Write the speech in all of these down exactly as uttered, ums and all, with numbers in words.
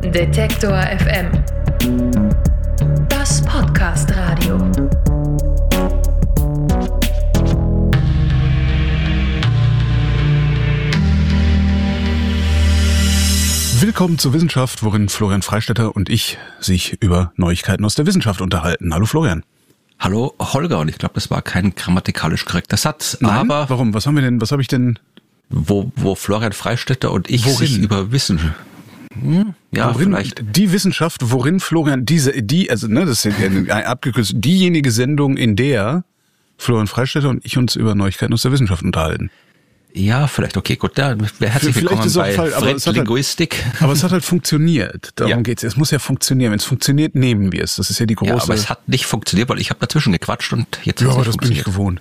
Detektor F M. Das Podcast-Radio. Willkommen zur Wissenschaft, worin Florian Freistetter und ich sich über Neuigkeiten aus der Wissenschaft unterhalten. Hallo Florian. Hallo Holger, und ich glaube, das war kein grammatikalisch korrekter Satz. Nein? Aber warum? Was haben wir denn? Was habe ich denn? Wo, wo Florian Freistetter und ich Worin? sich über Wissenschaft. Hm, ja, worin, vielleicht. Die Wissenschaft, worin Florian diese, die, also ne, das ist ja abgekürzt, diejenige Sendung, in der Florian Freistetter und ich uns über Neuigkeiten aus der Wissenschaft unterhalten. Ja, vielleicht, okay, gut, da herzlich willkommen ist bei Fall, aber Fremdlinguistik. Halt, aber es hat halt funktioniert, darum ja. geht's. Es muss ja funktionieren. Wenn es funktioniert, nehmen wir es. Das ist ja die große... Ja, aber es hat nicht funktioniert, weil ich habe dazwischen gequatscht und jetzt ja, hat es aber nicht das bin ich gewohnt.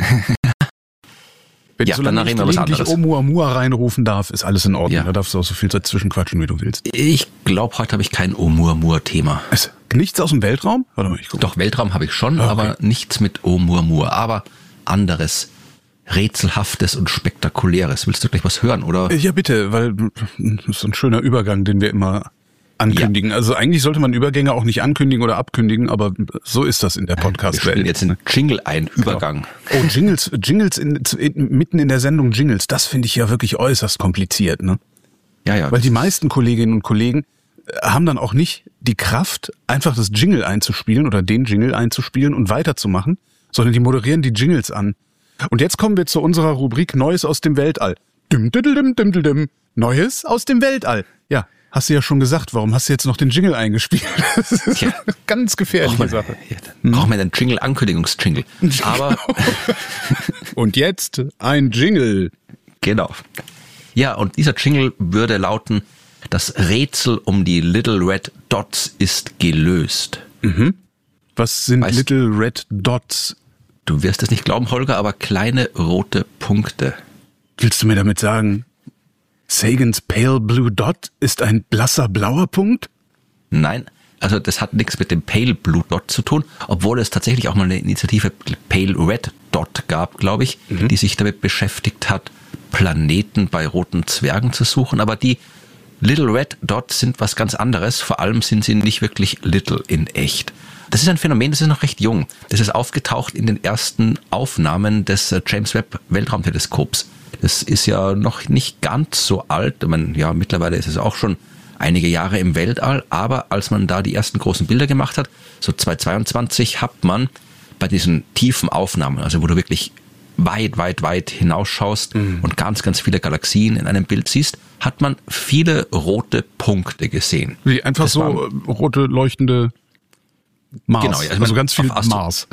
Wenn ja, ich solange dann reden wir ich was gelegentlich anderes. Oumuamua reinrufen darf, ist alles in Ordnung. Ja. Da darfst du auch so viel dazwischen quatschen, wie du willst. Ich glaube, heute habe ich kein Oumuamua-Thema. Also, nichts aus dem Weltraum? Warte mal, ich gucke. Doch, Weltraum habe ich schon, okay. aber nichts mit Oumuamua. Aber anderes, Rätselhaftes und Spektakuläres. Willst du gleich was hören, oder? Ja, bitte, weil das ist so ein schöner Übergang, den wir immer ankündigen. Ja. Also eigentlich sollte man Übergänge auch nicht ankündigen oder abkündigen, aber so ist das in der Podcast-Welt. Wir spielen jetzt einen Jingle ein, Übergang. Genau. Oh, Jingles, Jingles in, in, mitten in der Sendung Jingles, das finde ich ja wirklich äußerst kompliziert, ne? Ja, ja. Weil die meisten Kolleginnen und Kollegen haben dann auch nicht die Kraft, einfach das Jingle einzuspielen oder den Jingle einzuspielen und weiterzumachen, sondern die moderieren die Jingles an. Und jetzt kommen wir zu unserer Rubrik Neues aus dem Weltall. Dim, dim, dim, dim, dim, dim. Neues aus dem Weltall. Ja, hast du ja schon gesagt. Warum hast du jetzt noch den Jingle eingespielt? Das ist ja. eine ganz gefährliche man, Sache. Ja, dann brauchen wir einen Jingle, Ankündigungsjingle. Aber und jetzt ein Jingle. Genau. Ja, und dieser Jingle würde lauten: Das Rätsel um die Little Red Dots ist gelöst. Mhm. Was sind weißt, Little Red Dots? Du wirst es nicht glauben, Holger, aber kleine rote Punkte. Willst du mir damit sagen, Sagans Pale Blue Dot ist ein blasser blauer Punkt? Nein, also das hat nichts mit dem Pale Blue Dot zu tun, obwohl es tatsächlich auch mal eine Initiative Pale Red Dot gab, glaube ich, mhm. die sich damit beschäftigt hat, Planeten bei roten Zwergen zu suchen. Aber die Little Red Dots sind was ganz anderes. Vor allem sind sie nicht wirklich little in echt. Das ist ein Phänomen, das ist noch recht jung. Das ist aufgetaucht in den ersten Aufnahmen des James Webb Weltraumteleskops. Das ist ja noch nicht ganz so alt. Ich meine, ja, mittlerweile ist es auch schon einige Jahre im Weltall. Aber als man da die ersten großen Bilder gemacht hat, so zweitausendzweiundzwanzig, hat man bei diesen tiefen Aufnahmen, also wo du wirklich weit, weit, weit hinausschaust mhm. und ganz, ganz viele Galaxien in einem Bild siehst, hat man viele rote Punkte gesehen. Wie einfach das so waren, rote leuchtende Mars. Genau, ja, also, also ganz viel Mars.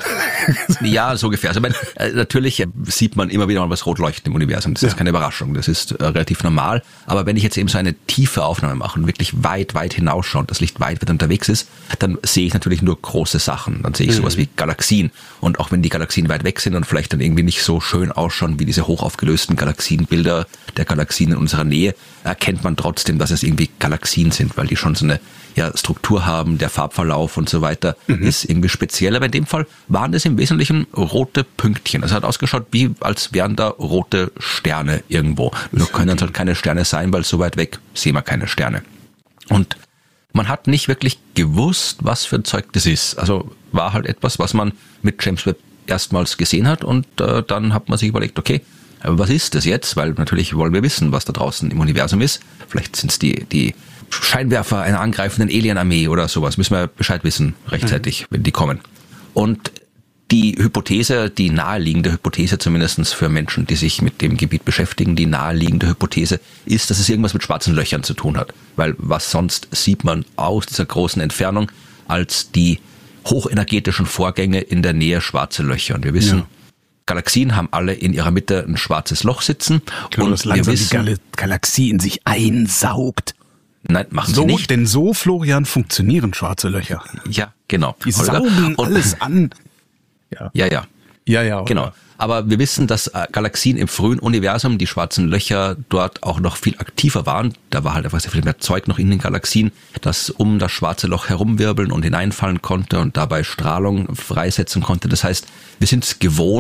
Ja, so ungefähr. Also man, äh, natürlich äh, sieht man immer wieder mal was rot leuchten im Universum. Das ja. ist keine Überraschung. Das ist äh, relativ normal. Aber wenn ich jetzt eben so eine tiefe Aufnahme mache und wirklich weit, weit hinausschaue und das Licht weit, weit unterwegs ist, dann sehe ich natürlich nur große Sachen. Dann sehe ich mhm. sowas wie Galaxien. Und auch wenn die Galaxien weit weg sind und vielleicht dann irgendwie nicht so schön ausschauen wie diese hochaufgelösten Galaxienbilder der Galaxien in unserer Nähe, erkennt man trotzdem, dass es irgendwie Galaxien sind, weil die schon so eine ja, Struktur haben, der Farbverlauf und so weiter mhm. ist irgendwie speziell. Aber in dem Fall waren das im Wesentlichen rote Pünktchen. Es hat ausgeschaut, wie als wären da rote Sterne irgendwo. Nur können es halt keine Sterne sein, weil so weit weg sehen wir keine Sterne. Und man hat nicht wirklich gewusst, was für ein Zeug das ist. Also war halt etwas, was man mit James Webb erstmals gesehen hat und äh, dann hat man sich überlegt, okay, was ist das jetzt? Weil natürlich wollen wir wissen, was da draußen im Universum ist. Vielleicht sind es die, die Scheinwerfer einer angreifenden Alien-Armee oder sowas. Müssen wir Bescheid wissen, rechtzeitig, mhm. wenn die kommen. Und die Hypothese, die naheliegende Hypothese zumindest für Menschen, die sich mit dem Gebiet beschäftigen, die naheliegende Hypothese ist, dass es irgendwas mit schwarzen Löchern zu tun hat. Weil was sonst sieht man aus dieser großen Entfernung als die hochenergetischen Vorgänge in der Nähe schwarze Löcher. Und wir wissen, ja. Galaxien haben alle in ihrer Mitte ein schwarzes Loch sitzen. Genau, und das langsam wir wissen, die Gal- Galaxie in sich einsaugt. Nein, machen so, sie nicht. Denn so, Florian, funktionieren schwarze Löcher. Ja, genau. Die saugen und alles an. Ja, ja. Ja, ja, ja genau. Aber wir wissen, dass Galaxien im frühen Universum, die schwarzen Löcher dort auch noch viel aktiver waren. Da war halt einfach sehr viel mehr Zeug noch in den Galaxien, das um das schwarze Loch herumwirbeln und hineinfallen konnte und dabei Strahlung freisetzen konnte. Das heißt, wir sind es gewohnt,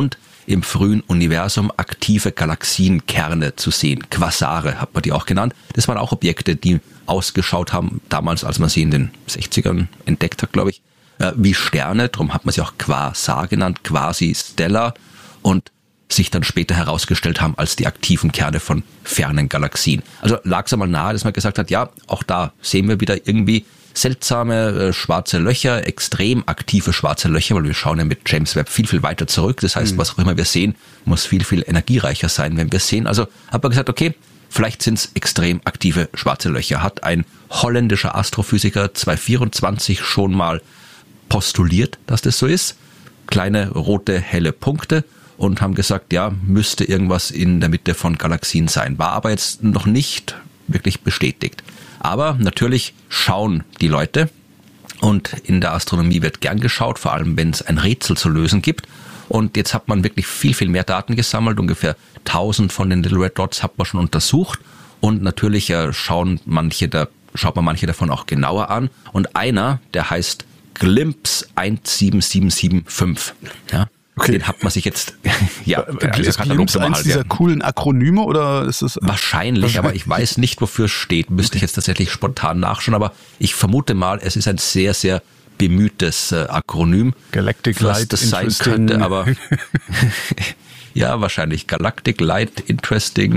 im frühen Universum aktive Galaxienkerne zu sehen. Quasare hat man die auch genannt. Das waren auch Objekte, die ausgeschaut haben, damals, als man sie in den sechzigern entdeckt hat, glaube ich, wie Sterne. Darum hat man sie auch Quasar genannt, quasi stellar, und sich dann später herausgestellt haben als die aktiven Kerne von fernen Galaxien. Also lag es einmal nahe, dass man gesagt hat, ja, auch da sehen wir wieder irgendwie seltsame äh, schwarze Löcher, extrem aktive schwarze Löcher, weil wir schauen ja mit James Webb viel, viel weiter zurück. Das heißt, mhm. was auch immer wir sehen, muss viel, viel energiereicher sein, wenn wir es sehen. Also hat man gesagt, okay, vielleicht sind es extrem aktive schwarze Löcher. Hat ein holländischer Astrophysiker zweitausendvierundzwanzig schon mal postuliert, dass das so ist. Kleine rote, helle Punkte. Und haben gesagt, ja, müsste irgendwas in der Mitte von Galaxien sein. War aber jetzt noch nicht wirklich bestätigt. Aber natürlich schauen die Leute, und in der Astronomie wird gern geschaut, vor allem wenn es ein Rätsel zu lösen gibt. Und jetzt hat man wirklich viel, viel mehr Daten gesammelt. Ungefähr tausend von den Little Red Dots hat man schon untersucht. Und natürlich äh, schauen manche da, schaut man manche davon auch genauer an. Und einer, der heißt Glimpse eins sieben sieben sieben fünf. Ja. Okay. Den hat man sich jetzt, ja, ist Glimpse eins halt, dieser ja. coolen Akronyme, oder ist es? Wahrscheinlich, aber ich weiß nicht, wofür es steht. Müsste ich jetzt tatsächlich spontan nachschauen, aber ich vermute mal, es ist ein sehr, sehr bemühtes äh, Akronym. Galactic Light das sein könnte, aber ja, wahrscheinlich Galactic Light Interesting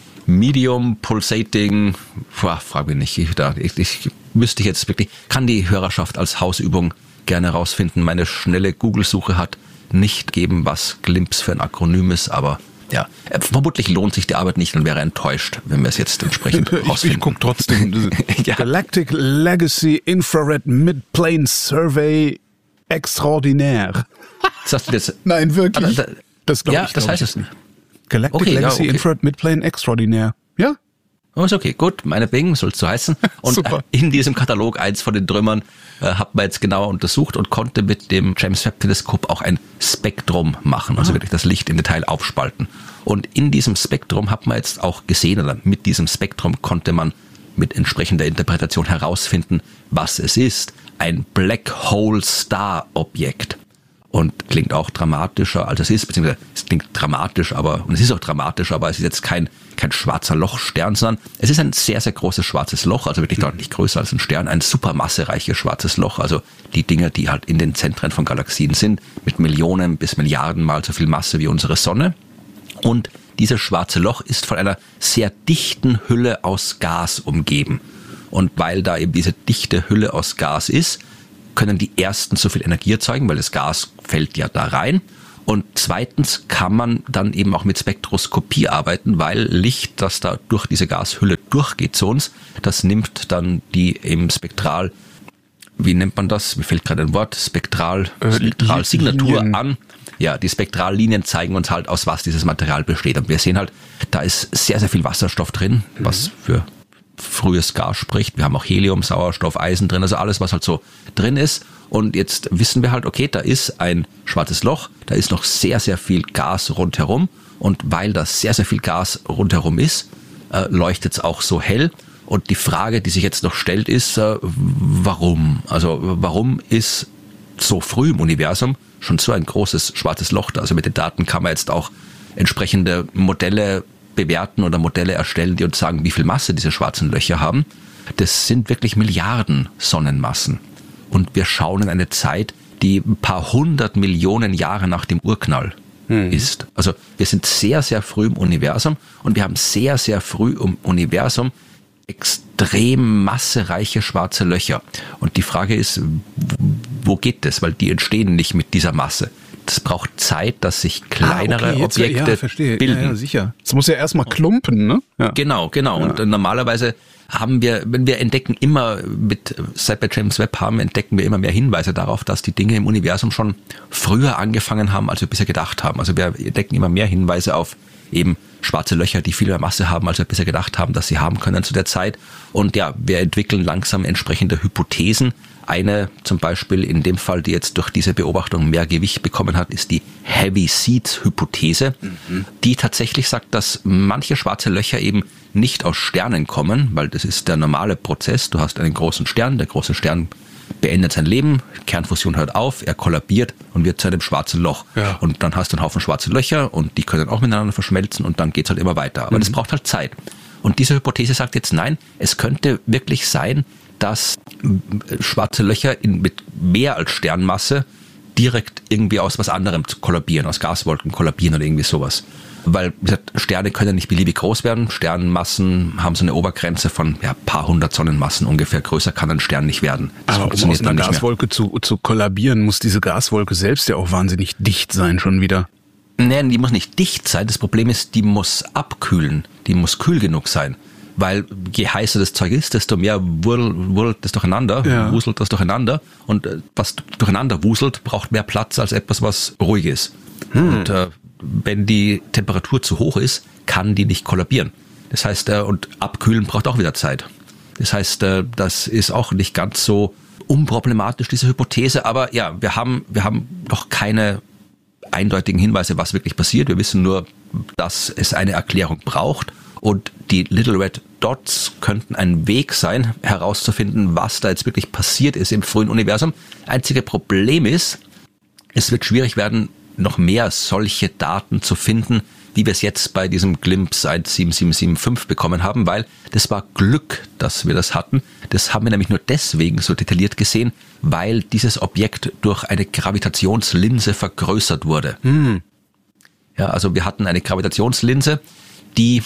Medium Pulsating. Boah, frag mich nicht. Ich, da, ich, ich müsste jetzt wirklich, kann die Hörerschaft als Hausübung gerne rausfinden. Meine schnelle Google-Suche hat nicht geben, was Glimpse für ein Akronym ist, aber ja, vermutlich lohnt sich die Arbeit nicht und wäre enttäuscht, wenn wir es jetzt entsprechend rausfinden. Ich, ich gucke trotzdem. ja. Galactic Legacy Infrared Midplane Survey Extraordinaire. Sagst du das? Nein, wirklich. Ah, da, das glaube ja, ich. das heißt es nicht. Galactic okay, Legacy ja, okay. Infrared Midplane Extraordinaire. Ja? Oh, ist okay, gut, meine Bing soll es so heißen. Und in diesem Katalog, eins von den Trümmern, äh, hat man jetzt genauer untersucht und konnte mit dem James Webb Teleskop auch ein Spektrum machen, also ah. wirklich das Licht im Detail aufspalten. Und in diesem Spektrum hat man jetzt auch gesehen, oder mit diesem Spektrum konnte man mit entsprechender Interpretation herausfinden, was es ist. Ein Black Hole Star Objekt. Und klingt auch dramatischer, als es ist, beziehungsweise es klingt dramatisch, aber, und es ist auch dramatisch, aber es ist jetzt kein, kein schwarzer Lochstern, sondern es ist ein sehr, sehr großes schwarzes Loch, also wirklich deutlich größer als ein Stern, ein supermassereiches schwarzes Loch, also die Dinge, die halt in den Zentren von Galaxien sind, mit Millionen bis Milliarden mal so viel Masse wie unsere Sonne. Und dieses schwarze Loch ist von einer sehr dichten Hülle aus Gas umgeben. Und weil da eben diese dichte Hülle aus Gas ist, können die ersten so viel Energie erzeugen, weil das Gas fällt ja da rein. Und zweitens kann man dann eben auch mit Spektroskopie arbeiten, weil Licht, das da durch diese Gashülle durchgeht zu uns, das nimmt dann die im Spektral, wie nennt man das? Mir fällt gerade ein Wort, Spektral, äh, Spektralsignatur an. Ja, die Spektrallinien zeigen uns halt, aus was dieses Material besteht. Und wir sehen halt, da ist sehr, sehr viel Wasserstoff drin, was für frühes Gas spricht. Wir haben auch Helium, Sauerstoff, Eisen drin, also alles, was halt so drin ist. Und jetzt wissen wir halt, okay, da ist ein schwarzes Loch, da ist noch sehr, sehr viel Gas rundherum. Und weil da sehr, sehr viel Gas rundherum ist, äh, leuchtet es auch so hell. Und die Frage, die sich jetzt noch stellt, ist, äh, warum? Also warum ist so früh im Universum schon so ein großes schwarzes Loch da? Also mit den Daten kann man jetzt auch entsprechende Modelle bewerten oder Modelle erstellen, die uns sagen, wie viel Masse diese schwarzen Löcher haben. Das sind wirklich Milliarden Sonnenmassen. Und wir schauen in eine Zeit, die ein paar hundert Millionen Jahre nach dem Urknall hm. ist. Also wir sind sehr, sehr früh im Universum und wir haben sehr, sehr früh im Universum extrem massereiche schwarze Löcher. Und die Frage ist, wo geht das? Weil die entstehen nicht mit dieser Masse. Es braucht Zeit, dass sich kleinere ah, okay, jetzt, Objekte ja, verstehe. bilden. Ja, ja, sicher. Es muss ja erstmal klumpen, ne? Ja. Genau, genau. Ja. Und normalerweise haben wir, wenn wir entdecken immer mit, seit wir James Webb haben, entdecken wir immer mehr Hinweise darauf, dass die Dinge im Universum schon früher angefangen haben, als wir bisher gedacht haben. Also wir entdecken immer mehr Hinweise auf eben schwarze Löcher, die viel mehr Masse haben, als wir bisher gedacht haben, dass sie haben können zu der Zeit. Und ja, wir entwickeln langsam entsprechende Hypothesen. Eine zum Beispiel in dem Fall, die jetzt durch diese Beobachtung mehr Gewicht bekommen hat, ist die Heavy Seeds Hypothese, mhm. die tatsächlich sagt, dass manche schwarze Löcher eben nicht aus Sternen kommen, weil das ist der normale Prozess. Du hast einen großen Stern, der große Stern beendet sein Leben, Kernfusion hört auf, er kollabiert und wird zu einem schwarzen Loch. Ja. Und dann hast du einen Haufen schwarze Löcher und die können auch miteinander verschmelzen und dann geht's halt immer weiter. Aber mhm. das braucht halt Zeit. Und diese Hypothese sagt jetzt, nein, es könnte wirklich sein, dass schwarze Löcher in, mit mehr als Sternmasse direkt irgendwie aus was anderem kollabieren, aus Gaswolken kollabieren oder irgendwie sowas. Weil, wie gesagt, Sterne können nicht beliebig groß werden. Sternmassen haben so eine Obergrenze von ja, paar hundert Sonnenmassen ungefähr. Größer kann ein Stern nicht werden. Das Aber um aus einer Gaswolke zu, zu kollabieren, muss diese Gaswolke selbst ja auch wahnsinnig dicht sein schon wieder. Nein, die muss nicht dicht sein. Das Problem ist, die muss abkühlen. Die muss kühl genug sein. Weil je heißer das Zeug ist, desto mehr wurlt das durcheinander, ja. wuselt das durcheinander. Und was durcheinander wuselt, braucht mehr Platz als etwas, was ruhig ist. Hm. Und äh, wenn die Temperatur zu hoch ist, kann die nicht kollabieren. Das heißt, äh, und abkühlen braucht auch wieder Zeit. Das heißt, äh, das ist auch nicht ganz so unproblematisch, diese Hypothese. Aber ja, wir haben, wir haben noch keine eindeutigen Hinweise, was wirklich passiert. Wir wissen nur, dass es eine Erklärung braucht. Und die Little Red Dots könnten ein Weg sein, herauszufinden, was da jetzt wirklich passiert ist im frühen Universum. Einzige Problem ist, es wird schwierig werden, noch mehr solche Daten zu finden, wie wir es jetzt bei diesem Glimpse eins sieben sieben sieben fünf bekommen haben, weil das war Glück, dass wir das hatten. Das haben wir nämlich nur deswegen so detailliert gesehen, weil dieses Objekt durch eine Gravitationslinse vergrößert wurde. Hm. Ja, also wir hatten eine Gravitationslinse, die,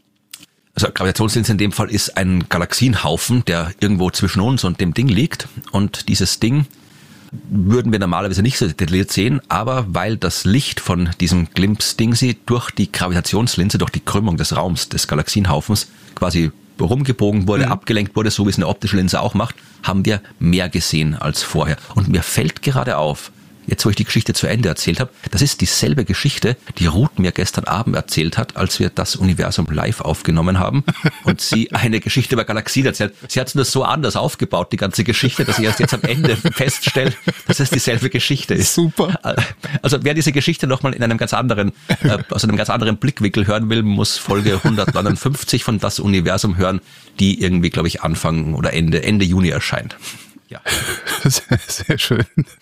also Gravitationslinse in dem Fall ist ein Galaxienhaufen, der irgendwo zwischen uns und dem Ding liegt. Und dieses Ding würden wir normalerweise nicht so detailliert sehen, aber weil das Licht von diesem Glimpse-Dingsy durch die Gravitationslinse, durch die Krümmung des Raums des Galaxienhaufens quasi rumgebogen wurde, mhm. abgelenkt wurde, so wie es eine optische Linse auch macht, haben wir mehr gesehen als vorher. Und mir fällt gerade auf, jetzt wo ich die Geschichte zu Ende erzählt habe, das ist dieselbe Geschichte, die Ruth mir gestern Abend erzählt hat, als wir das Universum live aufgenommen haben und sie eine Geschichte über Galaxien erzählt. Sie hat es nur so anders aufgebaut, die ganze Geschichte, dass ich erst jetzt am Ende feststelle, dass es dieselbe Geschichte ist. Super. Also wer diese Geschichte nochmal in einem ganz anderen, äh, aus einem ganz anderen Blickwinkel hören will, muss Folge hundertneunundfünfzig von Das Universum hören, die irgendwie, glaube ich, Anfang oder Ende, Ende Juni erscheint. Ja. Sehr, sehr schön.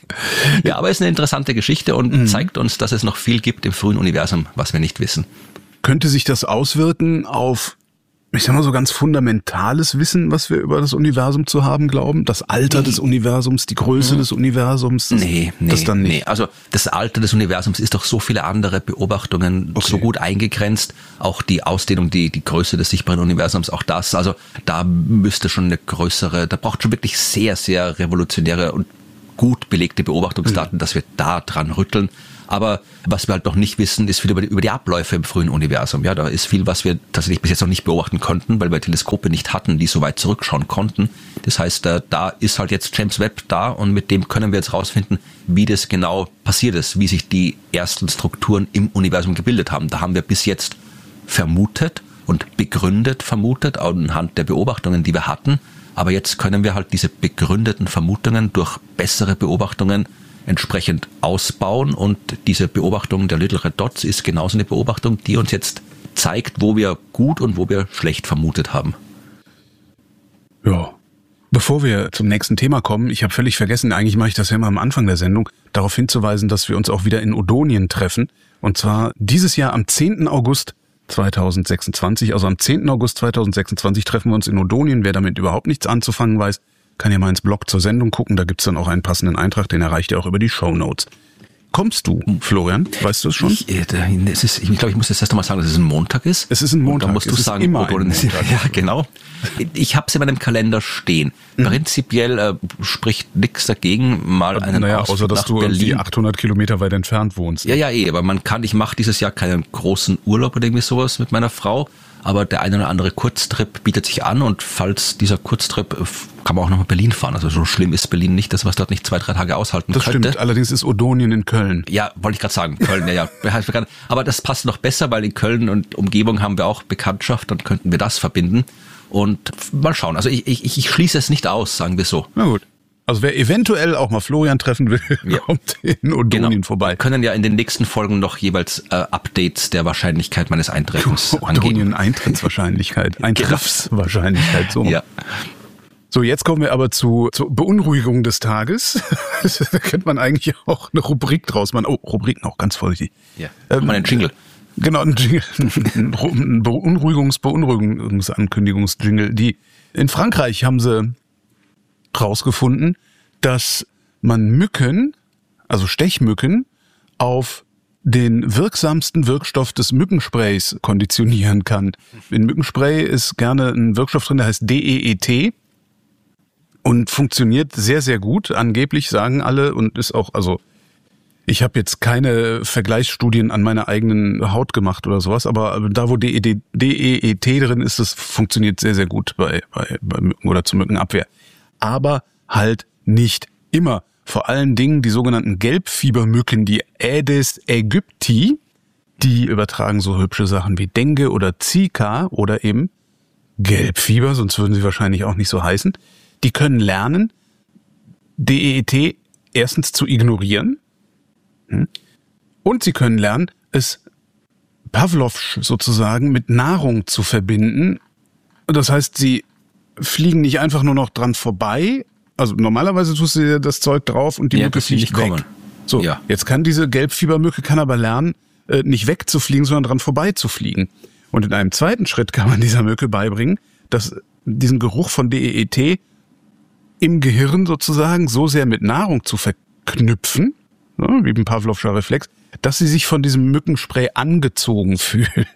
Ja, aber es ist eine interessante Geschichte und mhm. zeigt uns, dass es noch viel gibt im frühen Universum, was wir nicht wissen. Könnte sich das auswirken auf, ich sag mal so ganz fundamentales Wissen, was wir über das Universum zu haben glauben? Das Alter nee. des Universums, die Größe mhm. des Universums? Das, nee, nee, das dann nicht. nee. Also das Alter des Universums ist durch so viele andere Beobachtungen okay. so gut eingegrenzt. Auch die Ausdehnung, die, die Größe des sichtbaren Universums, auch das. Also da müsste schon eine größere, da braucht schon wirklich sehr, sehr revolutionäre und gut belegte Beobachtungsdaten, mhm. dass wir da dran rütteln. Aber was wir halt noch nicht wissen, ist viel über die, über die Abläufe im frühen Universum. Ja, da ist viel, was wir tatsächlich bis jetzt noch nicht beobachten konnten, weil wir Teleskope nicht hatten, die so weit zurückschauen konnten. Das heißt, da ist halt jetzt James Webb da und mit dem können wir jetzt rausfinden, wie das genau passiert ist, wie sich die ersten Strukturen im Universum gebildet haben. Da haben wir bis jetzt vermutet und begründet vermutet, anhand der Beobachtungen, die wir hatten. Aber jetzt können wir halt diese begründeten Vermutungen durch bessere Beobachtungen entsprechend ausbauen und diese Beobachtung der Little Red Dots ist genauso eine Beobachtung, die uns jetzt zeigt, wo wir gut und wo wir schlecht vermutet haben. Ja. Bevor wir zum nächsten Thema kommen, ich habe völlig vergessen, eigentlich mache ich das ja immer am Anfang der Sendung, darauf hinzuweisen, dass wir uns auch wieder in Odonien treffen. Und zwar dieses Jahr am zehnten August zweitausendsechsundzwanzig. Also am zehnten August zweitausendsechsundzwanzig treffen wir uns in Odonien. Wer damit überhaupt nichts anzufangen weiß, kann ja mal ins Blog zur Sendung gucken, da gibt's dann auch einen passenden Eintrag, den erreicht ihr auch über die Shownotes. Kommst du, Florian? Weißt du es schon? Ich, äh, es ist, ich glaube, ich muss jetzt erst einmal sagen, dass es ein Montag ist. Es ist ein Montag. Und dann musst es du sagen, immer oder, ein Montag. Ja, genau. Ich habe es in meinem Kalender stehen. Mhm. Prinzipiell äh, spricht nichts dagegen, mal einen naja, Ausflug außer dass nach du Berlin. irgendwie achthundert Kilometer weit entfernt wohnst. Ja, ja, eh, aber man kann, ich mache dieses Jahr keinen großen Urlaub oder irgendwie sowas mit meiner Frau. Aber der eine oder andere Kurztrip bietet sich an und falls dieser Kurztrip, kann man auch noch nach Berlin fahren. Also so schlimm ist Berlin nicht, dass man es dort nicht zwei, drei Tage aushalten das könnte. Das stimmt, allerdings ist Odonien in Köln. Ja, wollte ich gerade sagen, Köln, ja, ja. Aber das passt noch besser, weil in Köln und Umgebung haben wir auch Bekanntschaft, dann könnten wir das verbinden. Und mal schauen, also ich, ich, ich schließe es nicht aus, sagen wir so. Na gut. Also wer eventuell auch mal Florian treffen will, ja. kommt in Odonien genau. vorbei. Wir können ja in den nächsten Folgen noch jeweils äh, Updates der Wahrscheinlichkeit meines Eintreffens angeben. Odonien Eintrittswahrscheinlichkeit, Eintrittswahrscheinlichkeit, so. Ja. So, jetzt kommen wir aber zu, zur Beunruhigung des Tages. Da könnte man eigentlich auch eine Rubrik draus machen. Oh, Rubriken auch ganz vorsichtig. Ja, ähm, mal einen Jingle. Genau, ein Jingle. Ein Beunruhigungs-, Beunruhigungs-Ankündigungs-Jingle. Die, in Frankreich haben sie rausgefunden, dass man Mücken, also Stechmücken, auf den wirksamsten Wirkstoff des Mückensprays konditionieren kann. In Mückenspray ist gerne ein Wirkstoff drin, der heißt D E E T. Und funktioniert sehr, sehr gut, angeblich sagen alle, und ist auch, also ich habe jetzt keine Vergleichsstudien an meiner eigenen Haut gemacht oder sowas, aber da, wo D E E T drin ist, das funktioniert sehr, sehr gut bei, bei, bei Mücken oder zur Mückenabwehr. Aber halt nicht immer. Vor allen Dingen die sogenannten Gelbfiebermücken, die Aedes aegypti, die übertragen so hübsche Sachen wie Dengue oder Zika oder eben Gelbfieber, sonst würden sie wahrscheinlich auch nicht so heißen. Die können lernen, D E E T erstens zu ignorieren und sie können lernen, es Pavlovsch sozusagen mit Nahrung zu verbinden. Das heißt, sie fliegen nicht einfach nur noch dran vorbei. Also normalerweise tust du dir das Zeug drauf und die ja, Mücke fliegt weg. Kommen. So, ja. Jetzt kann diese Gelbfiebermücke kann aber lernen, nicht wegzufliegen, sondern dran vorbeizufliegen. Und in einem zweiten Schritt kann man dieser Mücke beibringen, dass diesen Geruch von D E E T im Gehirn sozusagen so sehr mit Nahrung zu verknüpfen, wie ein Pavlovscher Reflex, dass sie sich von diesem Mückenspray angezogen fühlen.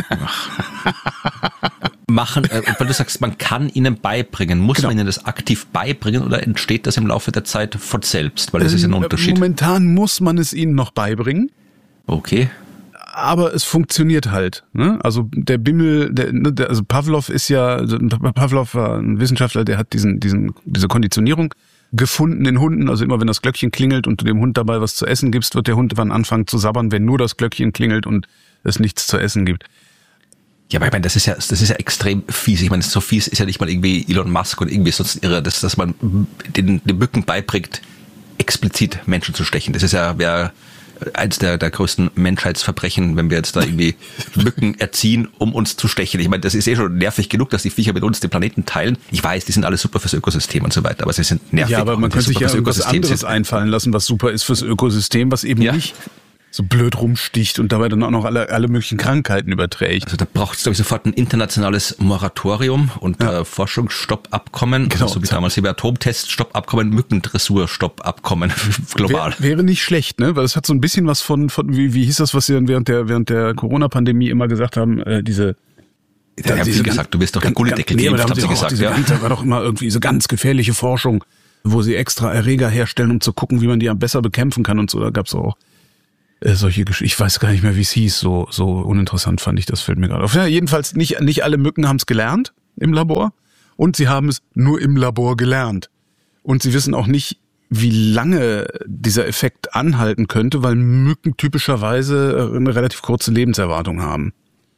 Machen, äh, weil du sagst, man kann ihnen beibringen. Muss genau. man ihnen das aktiv beibringen oder entsteht das im Laufe der Zeit von selbst? Weil das ähm, ist ja ein Unterschied. Momentan muss man es ihnen noch beibringen. Okay. Aber es funktioniert halt. Ne? Also der Bimmel, der, der, also Pavlov ist ja, Pavlov war ein Wissenschaftler, der hat diesen, diesen, diese Konditionierung gefunden in Hunden. Also immer wenn das Glöckchen klingelt und du dem Hund dabei was zu essen gibst, wird der Hund dann anfangen zu sabbern, wenn nur das Glöckchen klingelt und es nichts zu essen gibt. Ja, aber ich meine, das ist ja, das ist ja extrem fies. Ich meine, so fies ist ja nicht mal irgendwie Elon Musk und irgendwie sonst irre, dass, dass man den, den Mücken beibringt, explizit Menschen zu stechen. Das ist ja, wäre eins der, der größten Menschheitsverbrechen, wenn wir jetzt da irgendwie Mücken erziehen, um uns zu stechen. Ich meine, das ist eh schon nervig genug, dass die Viecher mit uns den Planeten teilen. Ich weiß, die sind alle super fürs Ökosystem und so weiter, aber sie sind nervig. Ja, aber man könnte sich ja irgendwas anderes sind. einfallen lassen, was super ist fürs Ökosystem, was eben ja. nicht so blöd rumsticht und dabei dann auch noch alle, alle möglichen Krankheiten überträgt. Also da braucht es, glaube ich, sofort ein internationales Moratorium und ja. äh, Forschungsstoppabkommen, genau, also so wie damals die Atomtest-Stoppabkommen, Mückendressur-Stoppabkommen global. Wär, wäre nicht schlecht, ne? Weil es hat so ein bisschen was von, von wie, wie hieß das, was sie dann während der, während der Corona-Pandemie immer gesagt haben, äh, diese Ja, ja, wie gesagt, du bist doch der Gullideckel geimpft, haben sie gesagt. Ja. Da war doch immer irgendwie diese ganz gefährliche Forschung, wo sie extra Erreger herstellen, um zu gucken, wie man die besser bekämpfen kann und so. Da gab's auch äh, solche Geschichten. Ich weiß gar nicht mehr, wie es hieß. So so uninteressant fand ich das, fällt mir gerade auf. Ja, jedenfalls nicht nicht alle Mücken haben es gelernt im Labor und sie haben es nur im Labor gelernt. Und sie wissen auch nicht, wie lange dieser Effekt anhalten könnte, weil Mücken typischerweise eine relativ kurze Lebenserwartung haben.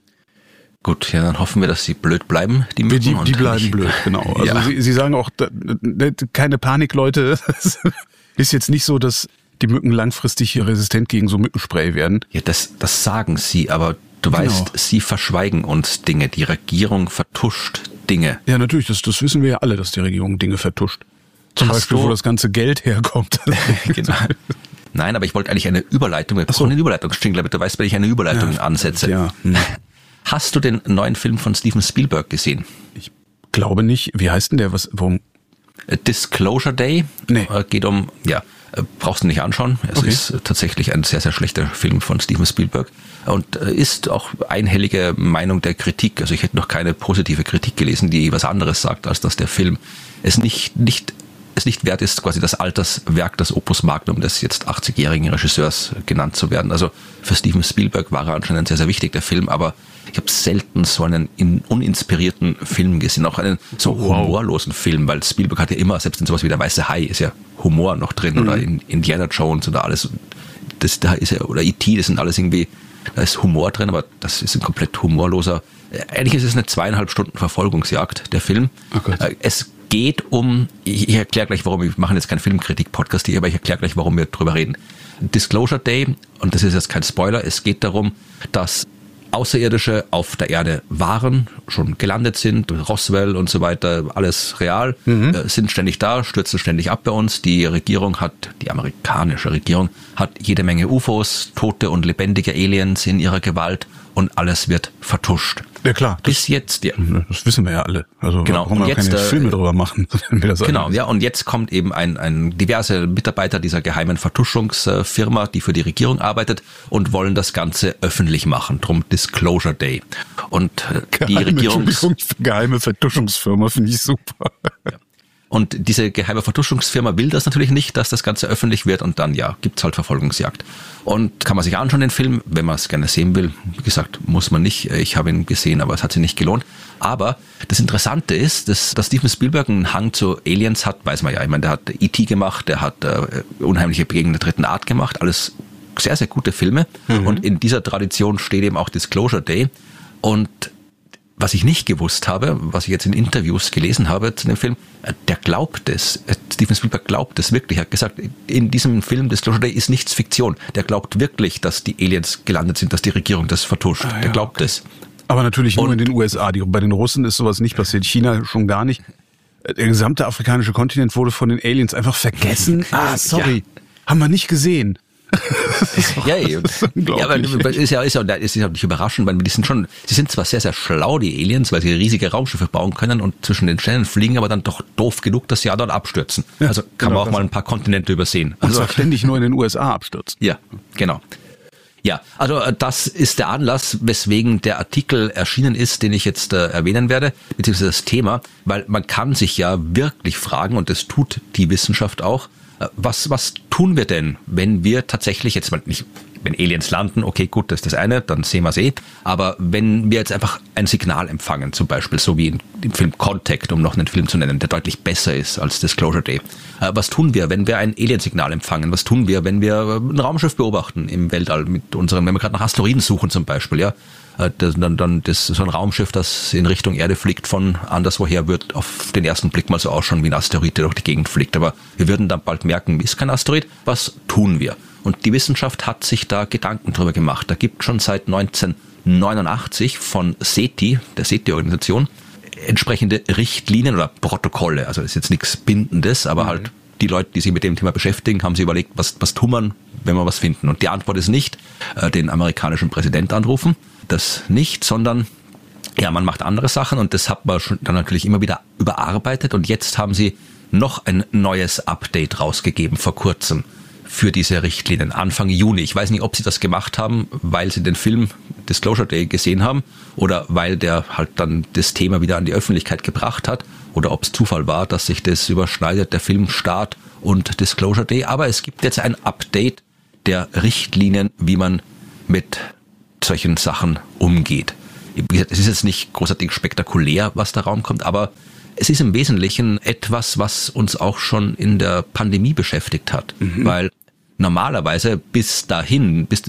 Gut, ja, dann hoffen wir, dass sie blöd bleiben, die Mücken. Die, die bleiben nicht blöd, genau. Also ja. sie, sie sagen auch, keine Panik, Leute. Es ist jetzt nicht so, dass die Mücken langfristig resistent gegen so Mückenspray werden. Ja, das, das sagen sie, aber du genau. weißt, sie verschweigen uns Dinge. Die Regierung vertuscht Dinge. Ja, natürlich, das, das wissen wir ja alle, dass die Regierung Dinge vertuscht. Zum Hast Beispiel, du, wo das ganze Geld herkommt. Genau. Nein, aber ich wollte eigentlich eine Überleitung. Wir brauchen eine Überleitungsjingle, aber du weißt, wenn ich eine Überleitung ja, ansetze. Ja. Hm. Hast du den neuen Film von Steven Spielberg gesehen? Ich glaube nicht. Wie heißt denn der? Was? Worum? Disclosure Day. Nee. Geht um, ja, brauchst du nicht anschauen. Es okay. ist tatsächlich ein sehr, sehr schlechter Film von Steven Spielberg und ist auch einhellige Meinung der Kritik. Also ich hätte noch keine positive Kritik gelesen, die was anderes sagt, als dass der Film es nicht, nicht es nicht wert ist, quasi das Alterswerk, das Opus Magnum des jetzt achtzigjährigen Regisseurs genannt zu werden. Also für Steven Spielberg war er anscheinend sehr, sehr wichtig, der Film, aber ich habe selten so einen in, uninspirierten Film gesehen, auch einen so wow. humorlosen Film, weil Spielberg hat ja immer, selbst in sowas wie Der Weiße Hai ist ja Humor noch drin mhm. oder in Indiana Jones oder alles, das da ist ja, oder E T, das sind alles irgendwie, da ist Humor drin, aber das ist ein komplett humorloser, eigentlich ist es eine zweieinhalb Stunden Verfolgungsjagd, der Film. Oh es geht um, ich, ich erkläre gleich, warum, wir machen jetzt keinen Filmkritik-Podcast hier, aber ich erkläre gleich, warum wir drüber reden. Disclosure Day, und das ist jetzt kein Spoiler, es geht darum, dass Außerirdische auf der Erde waren, schon gelandet sind, Roswell und so weiter, alles real, mhm. äh, sind ständig da, stürzen ständig ab bei uns. Die Regierung hat, die amerikanische Regierung, hat jede Menge U F Os, tote und lebendige Aliens in ihrer Gewalt und alles wird vertuscht. Ja klar. Das, Bis jetzt, ja. Das wissen wir ja alle. Also genau. warum wir jetzt, keine äh, Filme drüber machen, wenn wir das Genau, alles. ja. Und jetzt kommt eben ein, ein diverse Mitarbeiter dieser geheimen Vertuschungsfirma, die für die Regierung arbeitet und wollen das Ganze öffentlich machen. Drum Disclosure Day. Und äh, die Regierung. Geheime Vertuschungsfirma finde ich super. Ja. Und diese geheime Vertuschungsfirma will das natürlich nicht, dass das Ganze öffentlich wird und dann, ja, gibt's halt Verfolgungsjagd. Und kann man sich anschauen, den Film, wenn man es gerne sehen will. Wie gesagt, muss man nicht. Ich habe ihn gesehen, aber es hat sich nicht gelohnt. Aber das Interessante ist, dass, dass Steven Spielberg einen Hang zu Aliens hat, weiß man ja. Ich meine, der hat E T gemacht, der hat äh, Unheimliche Begegnungen der dritten Art gemacht. Alles sehr, sehr gute Filme. Mhm. Und in dieser Tradition steht eben auch Disclosure Day. Und was ich nicht gewusst habe, was ich jetzt in Interviews gelesen habe zu dem Film, der glaubt es. Steven Spielberg glaubt es wirklich. Er hat gesagt, in diesem Film Disclosure Day ist nichts Fiktion. Der glaubt wirklich, dass die Aliens gelandet sind, dass die Regierung das vertuscht. Ah, ja, der glaubt okay. es. Aber natürlich nur Und, in den U S A. Die, bei den Russen ist sowas nicht passiert. China schon gar nicht. Der gesamte afrikanische Kontinent wurde von den Aliens einfach vergessen. Ah, sorry. Ja. Haben wir nicht gesehen. ja, ja, ja, aber es ist ja, ist ja, ist ja nicht überraschend, weil die sind schon, sie sind zwar sehr, sehr schlau, die Aliens, weil sie riesige Raumschiffe bauen können und zwischen den Sternen fliegen, aber dann doch doof genug, dass sie ja dort abstürzen. Ja, also kann genau, man auch mal ein paar Kontinente übersehen. Und also, zwar ständig nur in den U S A abstürzen. Ja, genau. Ja, also das ist der Anlass, weswegen der Artikel erschienen ist, den ich jetzt äh, erwähnen werde, beziehungsweise das Thema, weil man kann sich ja wirklich fragen, und das tut die Wissenschaft auch, Was, was tun wir denn, wenn wir tatsächlich jetzt mal nicht, wenn Aliens landen, okay, gut, das ist das eine, dann sehen wir es eh. Aber wenn wir jetzt einfach ein Signal empfangen, zum Beispiel so wie in, im Film Contact, um noch einen Film zu nennen, der deutlich besser ist als Disclosure Day. Äh, was tun wir, wenn wir ein Aliensignal empfangen? Was tun wir, wenn wir ein Raumschiff beobachten im Weltall mit unseren, wenn wir gerade nach Asteroiden suchen zum Beispiel, ja? Das, dann, dann das, so ein Raumschiff, das in Richtung Erde fliegt von anderswoher, wird auf den ersten Blick mal so ausschauen wie ein Asteroid, der durch die Gegend fliegt. Aber wir würden dann bald merken, ist kein Asteroid. Was tun wir? Und die Wissenschaft hat sich da Gedanken drüber gemacht. Da gibt schon seit neunzehnhundertneunundachtzig von SETI, der SETI-Organisation, entsprechende Richtlinien oder Protokolle. Also das ist jetzt nichts Bindendes, aber mhm. halt die Leute, die sich mit dem Thema beschäftigen, haben sich überlegt, was, was tun wir, wenn wir was finden. Und die Antwort ist nicht, äh, den amerikanischen Präsident anrufen. Das nicht, sondern ja, man macht andere Sachen und das hat man schon dann natürlich immer wieder überarbeitet und jetzt haben sie noch ein neues Update rausgegeben vor kurzem für diese Richtlinien, Anfang Juni. Ich weiß nicht, ob sie das gemacht haben, weil sie den Film Disclosure Day gesehen haben oder weil der halt dann das Thema wieder an die Öffentlichkeit gebracht hat oder ob es Zufall war, dass sich das überschneidet, der Filmstart und Disclosure Day. Aber es gibt jetzt ein Update der Richtlinien, wie man mit solchen Sachen umgeht. Es ist jetzt nicht großartig spektakulär, was da rauskommt, aber es ist im Wesentlichen etwas, was uns auch schon in der Pandemie beschäftigt hat, mhm. weil normalerweise bis dahin, bis